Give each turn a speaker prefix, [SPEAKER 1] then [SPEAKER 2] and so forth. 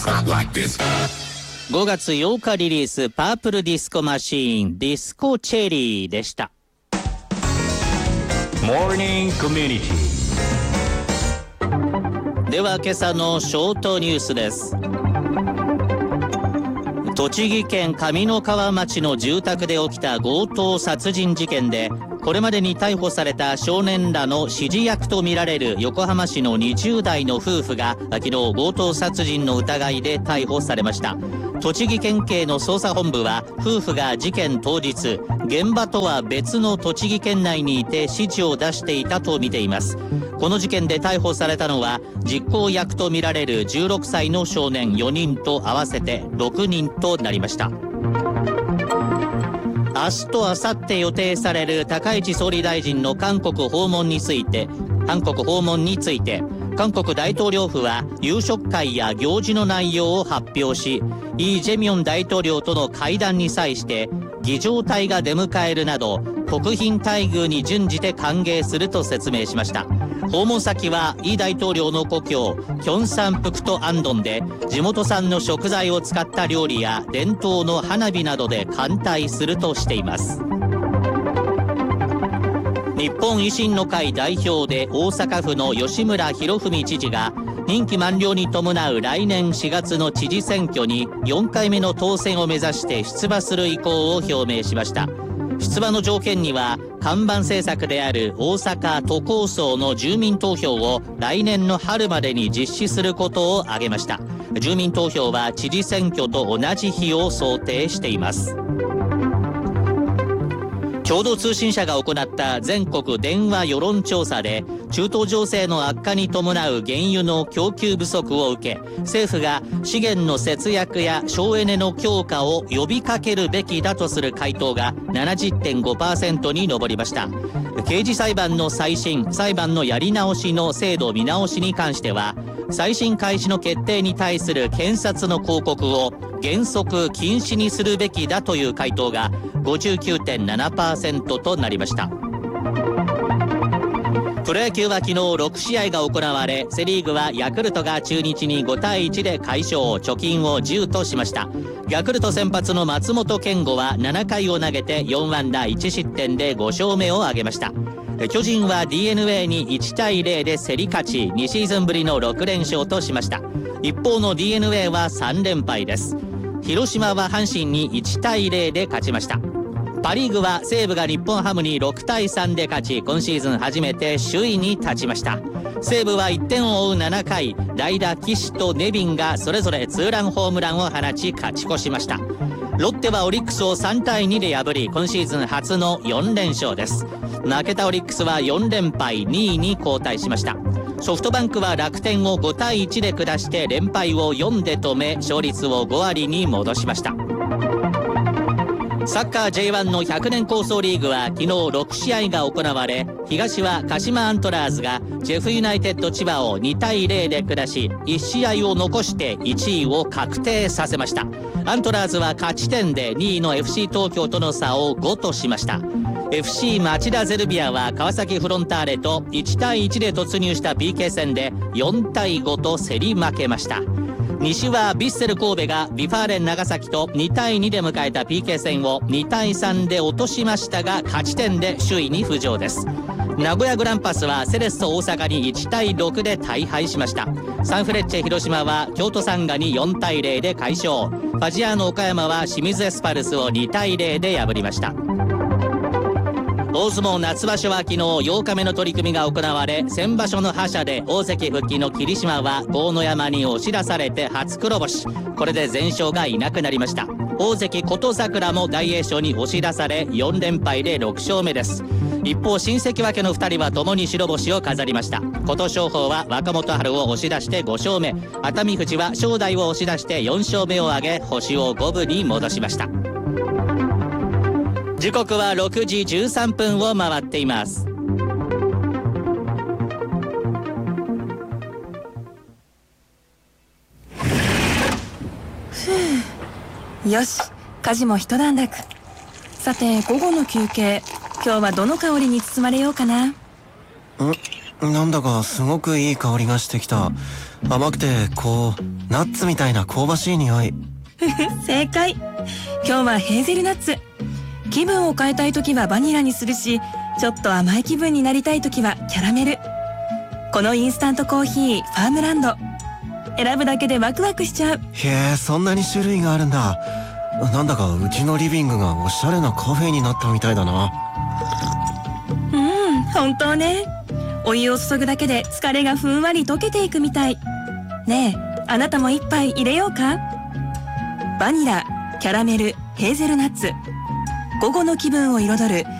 [SPEAKER 1] 5月8日リリース、パープルディスコマシーン、ディスコチェリーでした。
[SPEAKER 2] モーニングコミュニテ
[SPEAKER 1] ィでは今朝のショートニュースです。栃木県上三川町の住宅で起きた強盗殺人事件で、これまでに逮捕された少年らの指示役とみられる横浜市の20代の夫婦が昨日強盗殺人の疑いで逮捕されました。栃木県警の捜査本部は夫婦が事件当日、現場とは別の栃木県内にいて指示を出していたとみています。この事件で逮捕されたのは実行役とみられる16歳の少年4人と合わせて6人となりました。明日と明後日予定される高市総理大臣の韓国訪問について、韓国大統領府は夕食会や行事の内容を発表し、イ・ジェミョン大統領との会談に際して儀仗隊が出迎えるなど国賓待遇に準じて歓迎すると説明しました。訪問先はイ大統領の故郷キョンサンプクトアンドンで、地元産の食材を使った料理や伝統の花火などで歓待するとしています。日本維新の会代表で大阪府の吉村洋文知事が任期満了に伴う来年4月の知事選挙に4回目の当選を目指して出馬する意向を表明しました。出馬の条件には看板政策である大阪都構想の住民投票を来年の春までに実施することを挙げました。住民投票は知事選挙と同じ日を想定しています。共同通信社が行った全国電話世論調査で、中東情勢の悪化に伴う原油の供給不足を受け、政府が資源の節約や省エネの強化を呼びかけるべきだとする回答が 70.5% に上りました。刑事裁判の再審、裁判のやり直しの制度見直しに関しては、再審開始の決定に対する検察の抗告を原則禁止にするべきだという回答が 59.7% となりました。プロ野球は昨日6試合が行われ、セリーグはヤクルトが中日に5対1で快勝、貯金を10としました。ヤクルト先発の松本健吾は7回を投げて4安打1失点で5勝目を挙げました。巨人は DNA に1対0で競り勝ち、2シーズンぶりの6連勝としました。一方の DNA は3連敗です。広島は阪神に1対0で勝ちました。パリーグは西武が日本ハムに6対3で勝ち、今シーズン初めて首位に立ちました。西武は1点を追う7回、代打岸とネビンがそれぞれツーランホームランを放ち勝ち越しました。ロッテはオリックスを3対2で破り、今シーズン初の4連勝です。負けたオリックスは4連敗、2位に後退しました。ソフトバンクは楽天を5対1で下して連敗を4で止め、勝率を5割に戻しました。サッカー J1 の100年構想リーグは昨日6試合が行われ、東は鹿島アントラーズがジェフユナイテッド千葉を2対0で下し、1試合を残して1位を確定させました。アントラーズは勝ち点で2位の FC 東京との差を5としました。FC 町田ゼルビアは川崎フロンターレと1対1で突入した PK 戦で4対5と競り負けました。西はヴィッセル神戸がビファーレン長崎と2対2で迎えた PK 戦を2対3で落としましたが、勝ち点で首位に浮上です。名古屋グランパスはセレッソ大阪に1対6で大敗しました。サンフレッチェ広島は京都サンガに4対0で快勝。ファジアーノ岡山は清水エスパルスを2対0で破りました。大相撲夏場所は昨日8日目の取り組みが行われ、先場所の覇者で大関復帰の霧島は豪ノ山に押し出されて初黒星。これで全勝がいなくなりました。大関琴櫻も大栄翔に押し出され4連敗で6勝目です。一方新関脇の2人は共に白星を飾りました。琴勝峰は若元春を押し出して5勝目、熱海富士は正代を押し出して4勝目を挙げ、星を5分に戻しました。時刻は6時13分を回っています。
[SPEAKER 3] よし、家事も一段落。さて午後の休憩、今日はどの香りに包まれようかな。
[SPEAKER 4] なんだかすごくいい香りがしてきた。甘くて
[SPEAKER 2] ナッツみたいな香ばしい匂い。
[SPEAKER 3] 正解。今日はヘーゼルナッツ。気分を変えたい時はバニラにするし、ちょっと甘い気分になりたい時はキャラメル。このインスタントコーヒーファームランド、選ぶだけでワクワクしちゃう。
[SPEAKER 2] へえ、そんなに種類があるんだ。なんだかうちのリビングがおしゃれなカフェになったみたいだな。
[SPEAKER 3] 本当ね。お湯を注ぐだけで疲れがふんわり溶けていくみたい。ねえ、あなたも一杯入れようか。バニラ、キャラメル、ヘーゼルナッツ。午後の気分を彩る